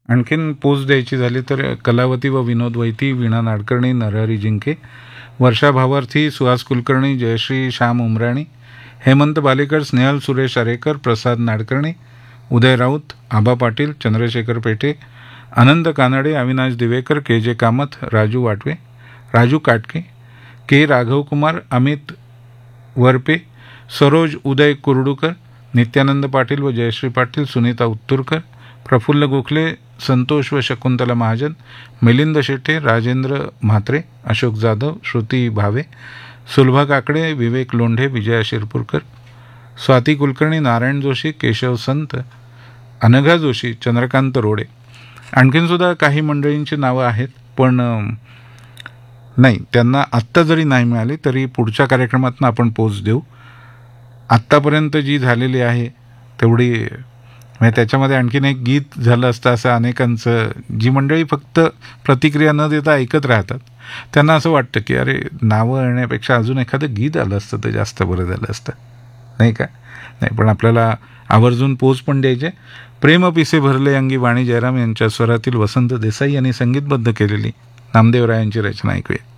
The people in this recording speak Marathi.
आणखीन पोच द्यायची झाली तर कलावती व विनोद वैती, वीणा नाडकर्णी, नरहरी जिंके, वर्षा भावार्थी, सुहास कुलकर्णी, जयश्री श्याम उमराणी, हेमंत बालेकर, स्नेहल सुरेश अरेकर, प्रसाद नाडकर्णी, उदय राऊत, आबा पाटील, चंद्रशेखर पेठे, आनंद कानडे, अविनाश दिवेकर, के जे कामत, राजू वाटवे, राजू काटके, के राघवकुमार, अमित वरपे, सरोज उदय कुर्डूकर, नित्यानंद पाटील व जयश्री पाटील, सुनीता उत्तुरकर, प्रफुल्ल गोखले, संतोष व शकुंतला महाजन, मिलिंद शेट्टे, राजेंद्र म्हात्रे, अशोक जाधव, श्रुती भावे, सुलभा काकडे, विवेक लोंढे, विजया शिरपूरकर, स्वाती कुलकर्णी, नारायण जोशी, केशव संत, अनघा जोशी, चंद्रकांत रोडे. आणखीनसुद्धा काही मंडळींची नावं आहेत, पण नाही, त्यांना आत्ता जरी नाही मिळाली तरी पुढच्या कार्यक्रमातून आपण पोच देऊ. आत्तापर्यंत जी झालेली आहे तेवढी, म्हणजे त्याच्यामध्ये आणखीन एक गीत झालं असतं असं अनेकांचं, जी मंडळी फक्त प्रतिक्रिया न देता ऐकत राहतात त्यांना असं वाटतं की अरे नावं येण्यापेक्षा अजून एखादं गीत आलं असतं तर जास्त बरं झालं असतं, नाही का? नाही, पण आपल्याला आवर्जून पोच पण द्यायचे. प्रेम पिसे भरले अंगी वाणी जयराम यांच्या स्वरातील वसंत देसाई यांनी संगीतबद्ध केलेली नामदेवरायांची रचना ऐकूया.